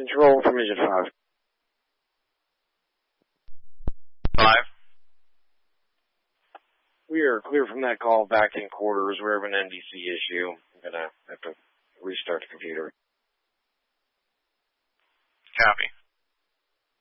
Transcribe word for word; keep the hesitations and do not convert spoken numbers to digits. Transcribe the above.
Control from Mission five. Five. We are clear from that call back in quarters. We're having an N B C issue. I'm going to have to restart the computer.